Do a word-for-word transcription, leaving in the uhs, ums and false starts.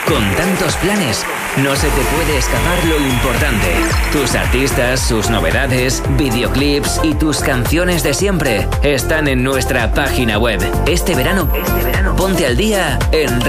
Con tantos planes, no se te puede escapar lo importante. Tus artistas, sus novedades, videoclips y tus canciones de siempre están en nuestra página web. Este verano, este verano ponte al día en